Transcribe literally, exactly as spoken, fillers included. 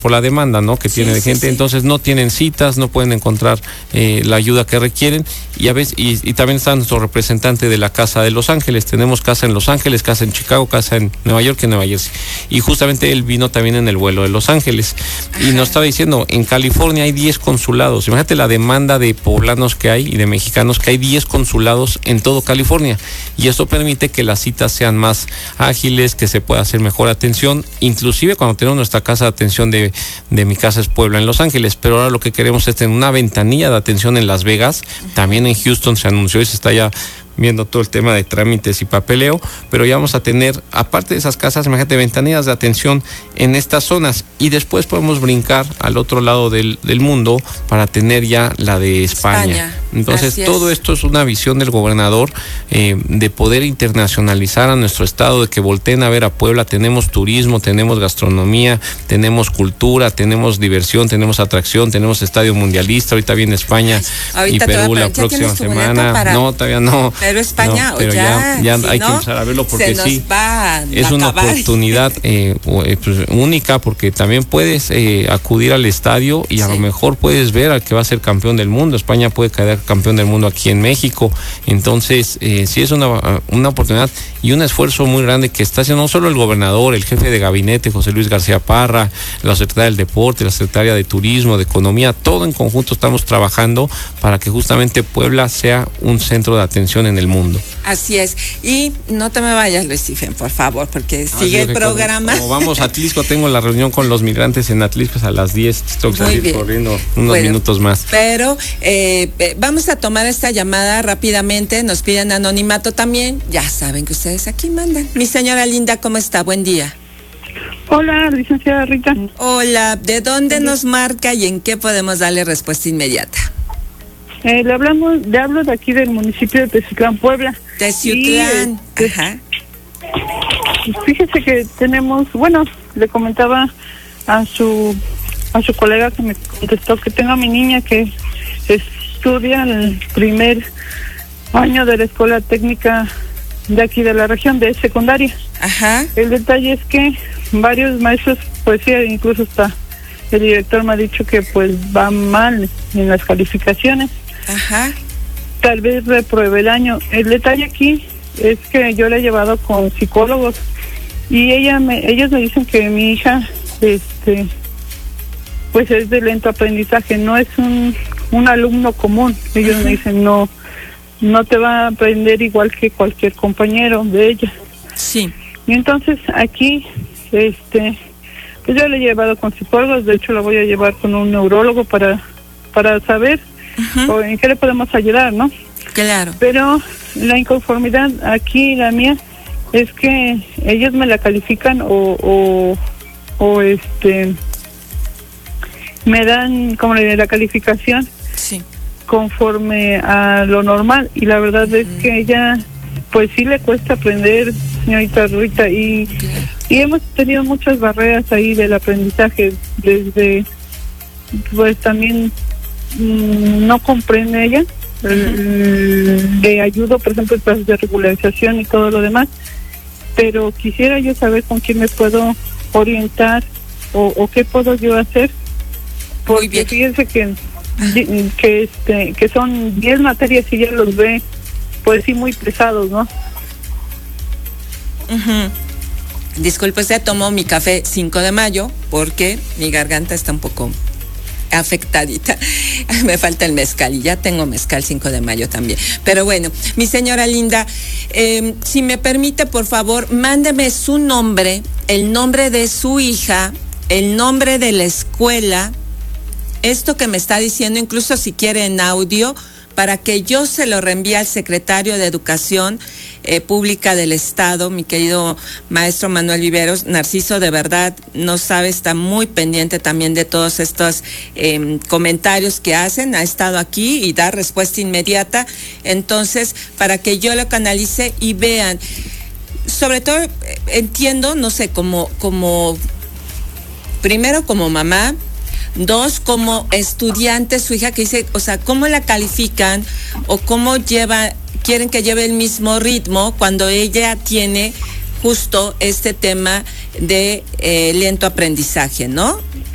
por la demanda, ¿no? que sí, tiene de sí, gente, sí. Entonces no tienen citas, no pueden encontrar eh, la ayuda que requieren, y a veces y, y también está nuestro representante de la Casa de Los Ángeles. Tenemos casa en Los Ángeles, casa en Chicago, casa en Nueva York y en Nueva Jersey, y justamente él vino también en el vuelo de Los Ángeles. Ajá. Y nos estaba diciendo, en California hay diez consulados. Imagínate la demanda de poblanos que hay y de mexicanos, que hay diez consulados en todo California, y eso permite que las citas sean más ágiles, que se pueda hacer mejor atención, inclusive cuando tenemos nuestra casa de atención de de Mi Casa es Puebla en Los Ángeles, pero ahora lo que queremos es tener una ventanilla de atención en Las Vegas. También en Houston se anunció y se está ya viendo todo el tema de trámites y papeleo, pero ya vamos a tener, aparte de esas casas, imagínate, ventanillas de atención en estas zonas, y después podemos brincar al otro lado del, del mundo para tener ya la de España. España. Entonces, todo esto es una visión del gobernador eh, de poder internacionalizar a nuestro estado, de que volteen a ver a Puebla. Tenemos turismo, tenemos gastronomía, tenemos cultura, tenemos diversión, tenemos atracción, tenemos estadio mundialista. Ahorita viene España ahorita y Perú la próxima semana. Para... No, todavía no. Pero España, no, pero ya, ya, ya si hay no, que empezar a verlo, porque sí, es una acabar. oportunidad eh, pues, única, porque también puedes eh, acudir al estadio y a sí. lo mejor puedes ver al que va a ser campeón del mundo. España puede quedar campeón del mundo aquí en México. Entonces, eh, sí es una, una oportunidad y un esfuerzo muy grande que está haciendo no solo el gobernador, el jefe de gabinete, José Luis García Parra, la secretaria del Deporte, la secretaria de Turismo, de Economía, todo en conjunto estamos trabajando para que justamente Puebla sea un centro de atención en el mundo. Así es. Y no te me vayas, Luis Stephen, por favor, porque ah, sigue el programa. Como, como vamos a Atlisco, tengo la reunión con los migrantes en Atlisco a las diez. Tengo que salir bien. corriendo unos bueno, minutos más. Pero eh, vamos a tomar esta llamada rápidamente. Nos piden anonimato también. Ya saben que ustedes aquí mandan. Mi señora linda, ¿cómo está? Buen día. Hola, licenciada Rita. Hola, ¿de dónde sí. nos marca y en qué podemos darle respuesta inmediata? Eh, le hablamos, le hablo de aquí del municipio de Teciutlán, Puebla. Teciutlán, y, este, ajá. Fíjese que tenemos, bueno, le comentaba a su a su colega que me contestó que tengo a mi niña que estudia el primer año de la escuela técnica de aquí de la región, de secundaria. Ajá. El detalle es que varios maestros, pues sí, incluso hasta el director me ha dicho que pues va mal en las calificaciones. Ajá. Tal vez repruebe el año. El detalle aquí es que yo la he llevado con psicólogos y ella me, ellos me dicen que mi hija, este, pues es de lento aprendizaje, no es un, un alumno común. Ellos Ajá. me dicen no, no te va a aprender igual que cualquier compañero de ella. Sí. Y entonces aquí, este, pues yo la he llevado con psicólogos, de hecho la voy a llevar con un neurólogo para, para saber uh-huh. o en qué le podemos ayudar, ¿no? Claro. Pero la inconformidad aquí, la mía, es que ellos me la califican o, o, o este, me dan como la calificación sí. conforme a lo normal, y la verdad uh-huh. es que ella, pues sí le cuesta aprender, señorita Rita, y, claro. y hemos tenido muchas barreras ahí del aprendizaje, desde, pues también mmm, no comprende ella, uh-huh. le ayudo, por ejemplo, en clases de regularización y todo lo demás, pero quisiera yo saber con quién me puedo orientar o, o qué puedo yo hacer, porque fíjense que, uh-huh. que, este, que son diez materias y ella los ve, pues sí, muy pesados, ¿no? Uh-huh. Disculpe, usted tomó mi café cinco de mayo porque mi garganta está un poco afectadita. Me falta el mezcal y ya tengo mezcal cinco de mayo también. Pero bueno, mi señora linda, eh, si me permite, por favor, mándeme su nombre, el nombre de su hija, el nombre de la escuela, esto que me está diciendo, incluso si quiere en audio, para que yo se lo reenvíe al secretario de Educación eh, Pública del Estado, mi querido maestro Manuel Viveros. Narciso, de verdad, no sabe, está muy pendiente también de todos estos eh, comentarios que hacen, ha estado aquí y da respuesta inmediata. Entonces, para que yo lo canalice y vean, sobre todo, entiendo, no sé, como, como, primero como mamá, dos, como estudiante, su hija que dice, o sea, ¿cómo la califican o cómo lleva, quieren que lleve el mismo ritmo cuando ella tiene justo este tema de eh, lento aprendizaje, ¿no?